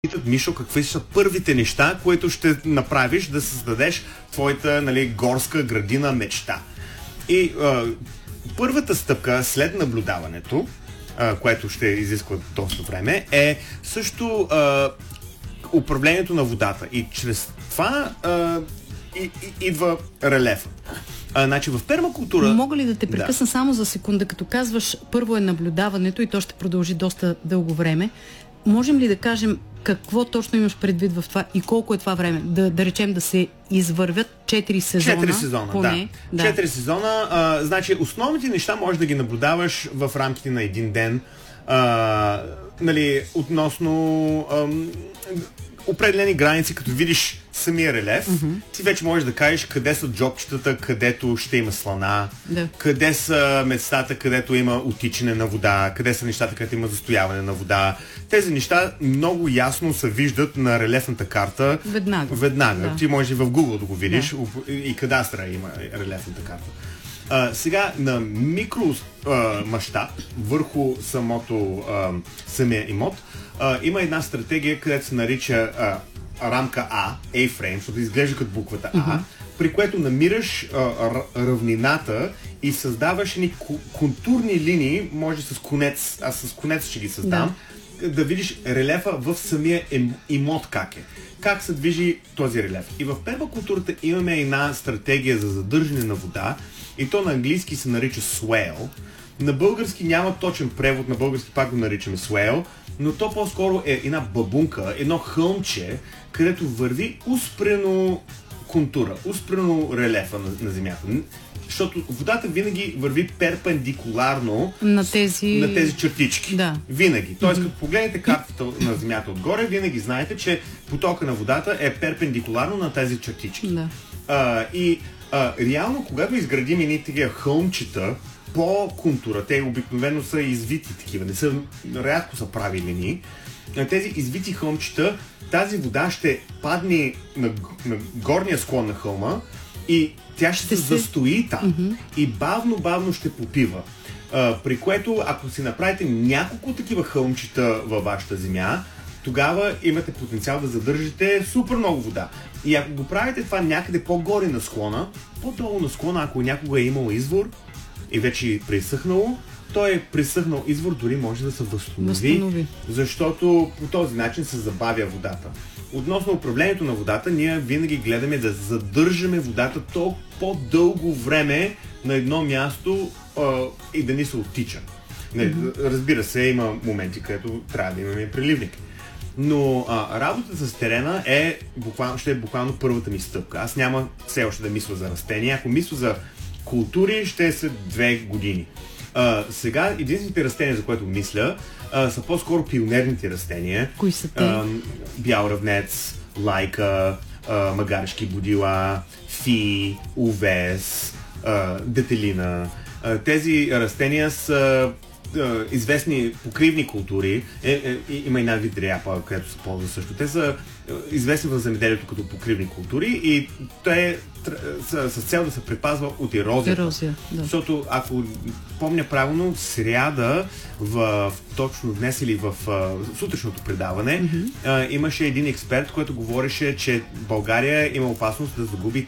питат, Мишо, какви са първите неща, които ще направиш да създадеш твоята, нали, горска градина мечта. И първата стъпка след наблюдаването, което ще изисква доста време, е също управлението на водата. И чрез това идва релефа. Значи в пермакултура... Мога ли да те прекъсна само за секунда, като казваш първо е наблюдаването и то ще продължи доста дълго време. Можем ли да кажем какво точно имаш предвид в това и колко е това време? Да речем да се извървят 4 сезона. 4 сезона, поне. Да. 4 сезона. Значи основните неща можеш да ги наблюдаваш в рамките на един ден. Нали, относно определени граници, като видиш самия релеф, ти вече можеш да кажеш къде са джобчетата, където ще има слана, къде са местата, където има отичане на вода, къде са нещата, където има застояване на вода. Тези неща много ясно се виждат на релефната карта. Веднага. Да. Ти можеш и в Google да го видиш, и кадастъра има релефната карта. Сега на микро мащаб върху самия имот има една стратегия, където се нарича рамка А, A-frame, защото изглежда като буквата А, при което намираш равнината и създаваш едни контурни линии, може с конец, аз с конец ще ги създам, да видиш релефа в самия имот как е. Как се движи този релеф. И в пермакултурата имаме една стратегия за задържане на вода, и то на английски се нарича swale. На български няма точен превод, на български пак го наричаме swale, но то по-скоро е една бабунка, едно хълмче, където върви успрено контура, успрено релефа на земята. Защото водата винаги върви перпендикуларно на тези чертички. Да. Винаги. Тоест, като погледнете картата на земята отгоре, винаги знаете, че потока на водата е перпендикуларно на тези чертички. Да. Реално, когато изградим едни такива хълмчета по контура, те обикновено са извити такива, рядко са прави линии, на тези извити хълмчета, тази вода ще падне на горния склон на хълма и тя ще се застои там и бавно ще попива. При което, ако си направите няколко такива хълмчета във вашата земя, тогава имате потенциал да задържите супер много вода. И ако го правите това някъде по-горе на склона, по-долу на склона, ако някога е имало извор и вече е пресъхнало, той е пресъхнал извор, дори може да се възстанови, защото по този начин се забавя водата. Относно управлението на водата, ние винаги гледаме да задържаме водата толкова по-дълго време на едно място и да ни се оттича. Разбира се, има моменти, където трябва да имаме преливник. Но работата с терена ще е буквално първата ми стъпка. Аз няма все още да мисля за растения. Ако мисля за култури, ще е след 2 години. Сега единствените растения, за което мисля, са по-скоро пионерните растения. Кои са те? Бял равнец, лайка, магарешки бодила, фи, увес, детелина. Тези растения са известни покривни култури. Има една вид ряпа, която се ползва също. Те са известни в земеделието като покривни култури и те с цел да се предпазва от ерозията. Да. Защото, ако помня правилно, в сряда, точно днес или в сутрешното предаване, имаше един експерт, който говореше, че България има опасност да загуби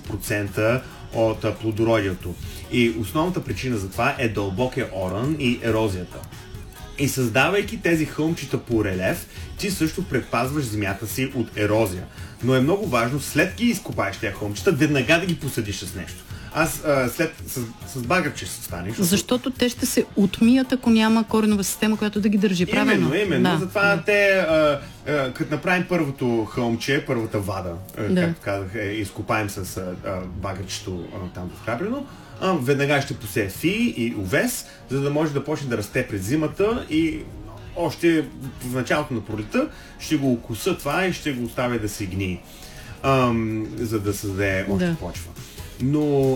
30% от плодородието. И основната причина за това е дълбокия оран и ерозията. И създавайки тези хълмчета по релеф, ти също предпазваш земята си от ерозия. Но е много важно, след ги изкопаеш тези хълмчета, веднага да ги посадиш с нещо. Аз с багърче ще стане. Защото те ще се отмият, ако няма коренова система, която да ги държи. Правилно? Именно. Да. Затова като направим първото хълмче, първата вада, както казах, изкопаем с багърчето там вкраплено, веднага ще посее фи и овес, за да може да почне да расте през зимата и още в началото на пролета ще го окуса това и ще го оставя да се гние, за да създаде още почва. Но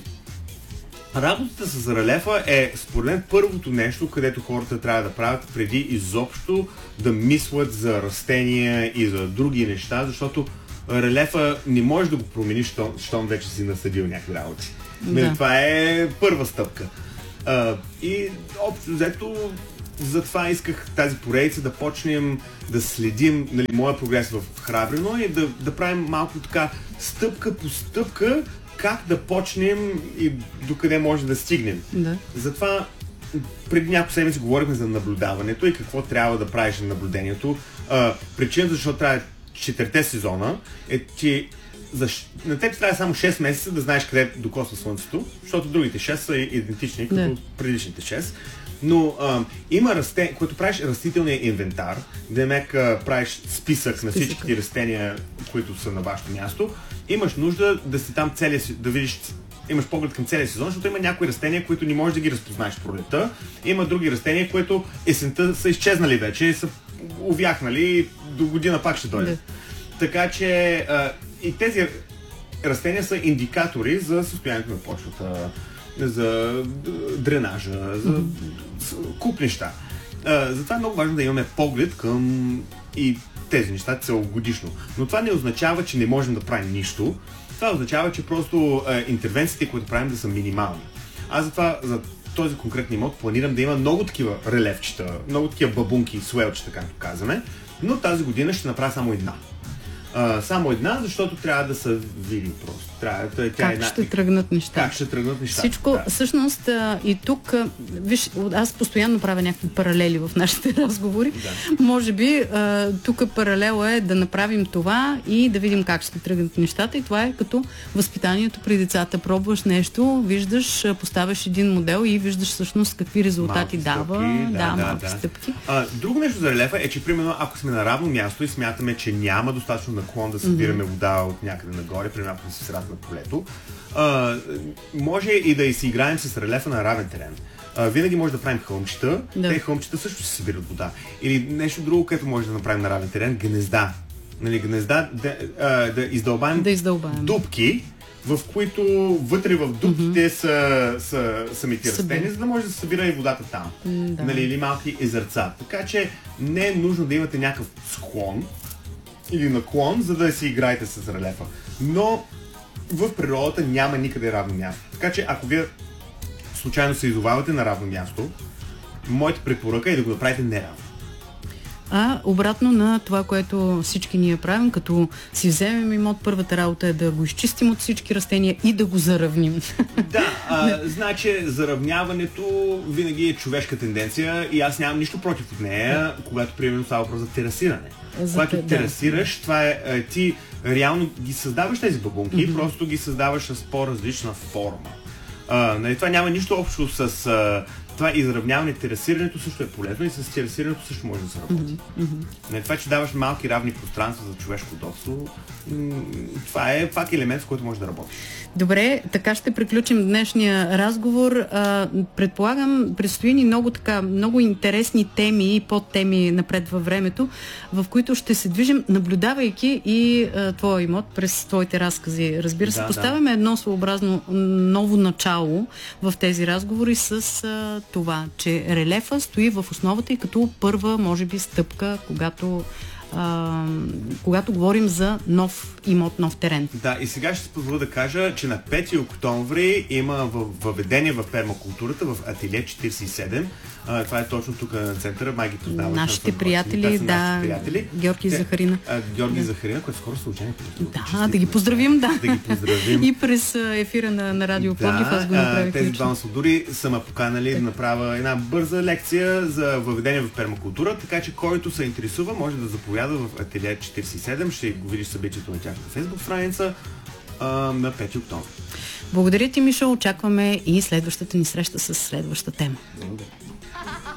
работата с релефа е, според мен, първото нещо, където хората трябва да правят преди изобщо да мислят за растения и за други неща, защото релефа не можеш да го промениш, щом вече си насъдил някакви работи. Това е първа стъпка. И общо взето затова исках тази поредица да почнем да следим, нали, моя прогрес в Храбрено и да правим малко така стъпка по стъпка как да почнем и докъде може да стигнем. Да. Затова преди няколко седмици говорихме за наблюдаването и какво трябва да правиш на наблюдението. Причината, защо трябва 4 сезона е, че на теб трябва само 6 месеца да знаеш къде докосва Слънцето, защото другите 6 са идентични като предишните 6. Но има растения, когато правиш растителния инвентар, демек правиш списък на всичките растения, които са на вашето място, имаш нужда да си там да видиш, имаш поглед към целия сезон, защото има някои растения, които не можеш да ги разпознаеш в пролетта, има други растения, които есента са изчезнали вече, са увяхнали, до година пак ще дойдат. Така че и тези растения са индикатори за състоянието на почвата, за дренажа, за куп неща. Затова е много важно да имаме поглед към и тези неща целогодишно. Но това не означава, че не можем да правим нищо. Това означава, че просто интервенциите, които правим, да са минимални. Аз затова за този конкретен имот планирам да има много такива релефчета, много такива бабунки, суелчета, както казваме, но тази година ще направя само една. Само една, защото трябва да се види просто. Ще тръгнат неща. Как ще тръгнат неща. Всичко, всъщност, и тук, виж, аз постоянно правя някакви паралели в нашите разговори. Да. Може би, тук паралела е да направим това и да видим как ще тръгнат нещата. И това е като възпитанието при децата. Пробваш нещо, виждаш, поставяш един модел и виждаш всъщност какви резултати дава. Малки стъпки. Друго нещо за релефа е, че примерно, ако сме на равно място и смятаме, че няма достатъчно наклон да събираме вода от някъде нагоре, примерно ако се средат на полето, може и да си играем с релефа на равен терен. Винаги може да правим хълмчета, те хълмчета също се събират вода. Или нещо друго, което може да направим на равен терен, гнезда. Нали, гнезда, да издълбаем дупки, в които вътре в дупките са самите растения, за да може да се събира и водата там. Нали, или малки езерца. Така че не е нужно да имате някакъв склон или наклон, за да си играете с релефа. Но в природата няма никъде равно място. Така че ако вие случайно се изовавате на равно място, моята препоръка е да го направите неравно. Обратно на това, което всички ние правим, като си вземем имот, първата работа е да го изчистим от всички растения и да го заравним. Да, значи заравняването винаги е човешка тенденция и аз нямам нищо против от нея, когато примерно става въпрос за терасиране. Когато терасираш, това е ти реално ги създаваш тези бабунки, просто ги създаваш с по-различна форма. Нали, това няма нищо общо с това изравняване, терасирането също е полезно и с терасирането също може да се работи. Нали, това, че даваш малки равни пространства за човешко удобство, това е пак елемент, с който може да работиш. Добре, така ще приключим днешния разговор. Предполагам, предстои ни много интересни теми и подтеми напред във времето, в които ще се движим, наблюдавайки и твоя имот през твоите разкази. Разбира се, поставяме едно своеобразно ново начало в тези разговори с това, че релефа стои в основата и като първа, може би, стъпка, когато говорим за нов имот, нов терен. Да, и сега ще се позволя да кажа, че на 5 октомври има въведение в пермакултурата в Ателие 47. Това е точно тук на центъра, май ги познаваш. Нашите приятели, Георги Захарина. Георги Захарина, който скоро се учени. Да ги поздравим, да ги поздравим. И през ефира на Радио Пловдив аз го направих. Тези двама дори са ме поканали да направя една бърза лекция за въведение в пермакултура, така че който се интересува може да заповяда в Ателие 47. Ще го видиш събитието на тяхната фейсбук страница на 5 октомври. Благодаря ти, Мишо. Очакваме и следващата ни среща с следваща тема. Благодаря.